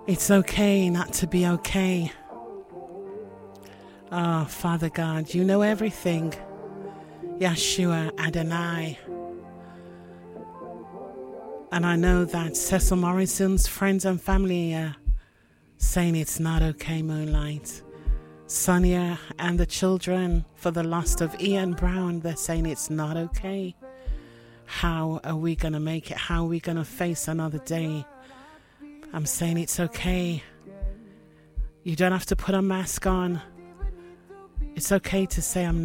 It's okay not to be okay. Oh, Father God, you know everything. Yeshua Adonai. And I know that Cecil Morrison's friends and family are saying it's not okay, Moonlight. Sonia and the children for the loss of Ian Brown, they're saying it's not okay. How are we going to make it? How are we going to face another day? I'm saying it's okay. You don't have to put a mask on. It's okay to say I'm